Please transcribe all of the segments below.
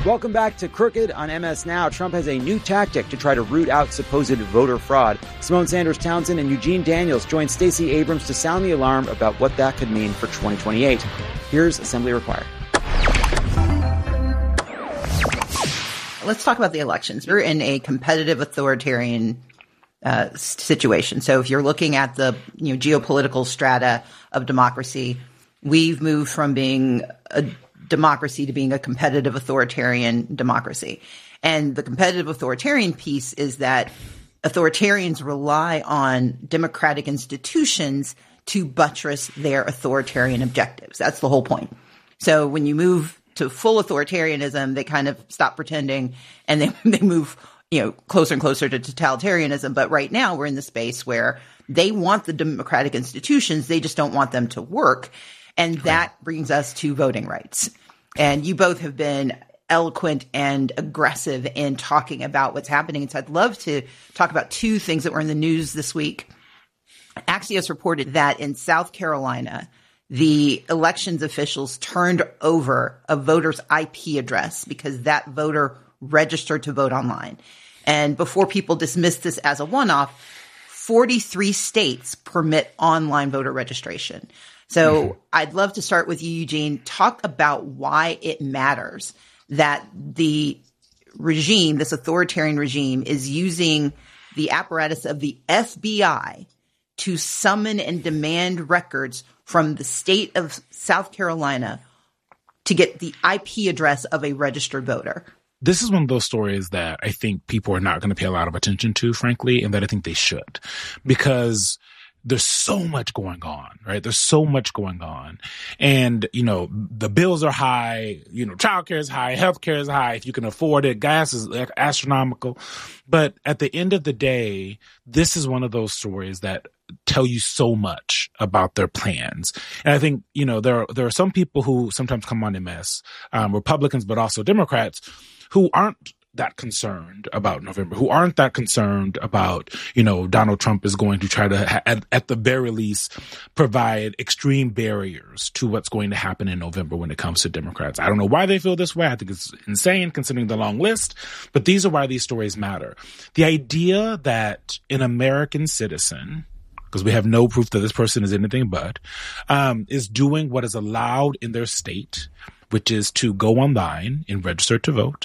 Welcome back to Crooked on MS Now. Trump has a new tactic to try to root out supposed voter fraud. Simone Sanders Townsend and Eugene Daniels joined Stacey Abrams to sound the alarm about what that could mean for 2028. Here's Assembly Required. Let's talk about the elections. We're in a competitive authoritarian situation. So if you're looking at the geopolitical strata of democracy, we've moved from being a democracy to being a competitive authoritarian democracy. And the competitive authoritarian piece is that authoritarians rely on democratic institutions to buttress their authoritarian objectives. That's the whole point. So when you move to full authoritarianism, they kind of stop pretending and they move, closer and closer to totalitarianism. But right now we're in the space where they want the democratic institutions. They just don't want them to work. And that brings us to voting rights. And you both have been eloquent and aggressive in talking about what's happening. And so I'd love to talk about two things that were in the news this week. Axios reported that in South Carolina, the elections officials turned over a voter's IP address because that voter registered to vote online. And before people dismiss this as a one-off, 43 states permit online voter registration. So I'd love to start with you, Eugene. Talk about why it matters that the regime, this authoritarian regime, is using the apparatus of the FBI to summon and demand records from the state of South Carolina to get the IP address of a registered voter. This is one of those stories that I think people are not going to pay a lot of attention to, frankly, and that I think they should, because there's so much going on, right? There's so much going on. And, the bills are high, childcare is high, healthcare is high. If you can afford it, gas is astronomical. But at the end of the day, this is one of those stories that tell you so much about their plans. And I think, there are some people who sometimes come on MS, Republicans, but also Democrats, who aren't that concerned about November, who aren't that concerned about, Donald Trump is going to try to, at the very least, provide extreme barriers to what's going to happen in November when it comes to Democrats. I don't know why they feel this way. I think it's insane considering the long list, but these are why these stories matter. The idea that an American citizen, because we have no proof that this person is anything but, is doing what is allowed in their state, which is to go online and register to vote,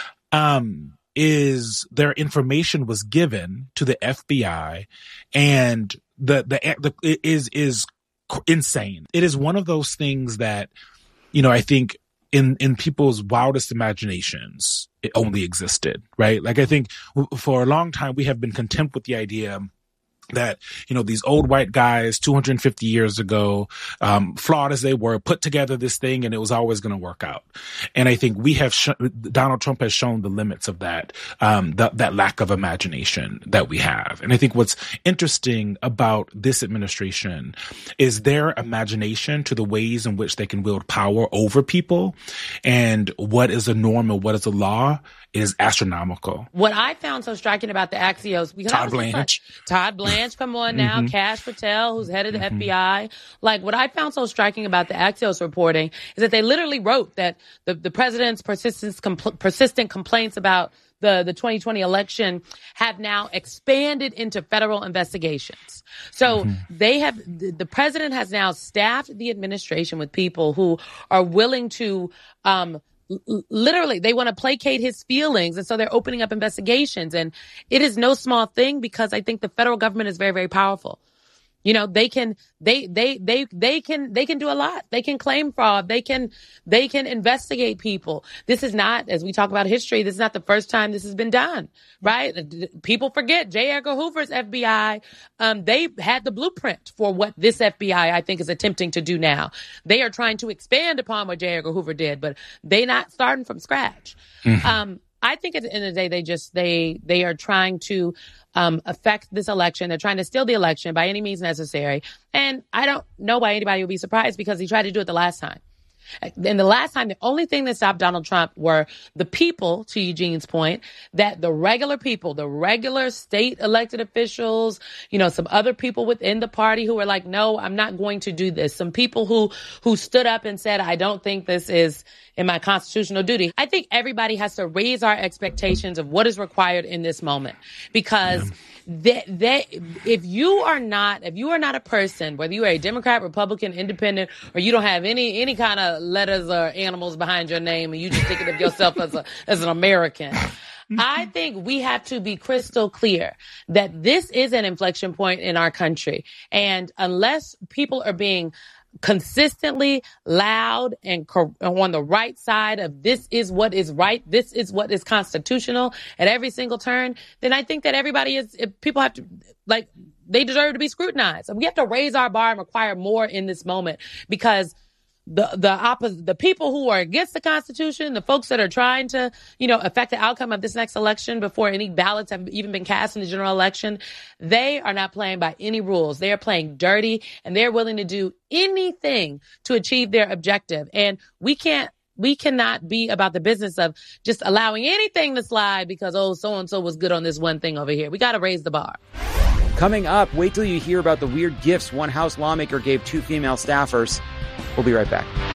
is their information was given to the FBI, and it is insane. It is one of those things that, I think in people's wildest imaginations, it only existed, right? Like, I think for a long time, we have been content with the idea that, these old white guys 250 years ago, flawed as they were, put together this thing and it was always going to work out. And I think Donald Trump has shown the limits of that lack of imagination that we have. And I think what's interesting about this administration is their imagination to the ways in which they can wield power over people, and what is a norm and what is a law is astronomical. What I found so striking about the Axios, Todd Blanche, come on now, Kash Patel, who's head of the FBI. Like, what I found so striking about the Axios reporting is that they literally wrote that the president's persistent complaints about the 2020 election have now expanded into federal investigations. So the president has now staffed the administration with people who are willing to, literally, they want to placate his feelings. And so they're opening up investigations. And it is no small thing, because I think the federal government is very, very powerful. They can do a lot. They can claim fraud. They can investigate people. This is not, as we talk about history, this is not the first time this has been done, right? People forget J. Edgar Hoover's FBI. They had the blueprint for what this FBI, I think, is attempting to do now. They are trying to expand upon what J. Edgar Hoover did, but they're not starting from scratch. I think at the end of the day, they are trying to affect this election. They're trying to steal the election by any means necessary. And I don't know why anybody would be surprised, because he tried to do it the last time. And the last time, the only thing that stopped Donald Trump were the people, to Eugene's point, that the regular people, the regular state elected officials, some other people within the party who were like, no, I'm not going to do this. Some people who stood up and said, I don't think this is in my constitutional duty. I think everybody has to raise our expectations of what is required in this moment, because if you are not a person, whether you are a Democrat, Republican, Independent, or you don't have any kind of letters or animals behind your name and you just thinking of yourself as an American, I think we have to be crystal clear that this is an inflection point in our country. And unless people are being consistently loud and on the right side of this is what is right, this is what is constitutional at every single turn, then I think that people have to, they deserve to be scrutinized. And we have to raise our bar and require more in this moment, because the people who are against the Constitution, the folks that are trying to, affect the outcome of this next election before any ballots have even been cast in the general election, they are not playing by any rules. They are playing dirty, and they're willing to do anything to achieve their objective. And we cannot be about the business of just allowing anything to slide because, so-and-so was good on this one thing over here. We got to raise the bar. Coming up, wait till you hear about the weird gifts one House lawmaker gave 2 female staffers. We'll be right back.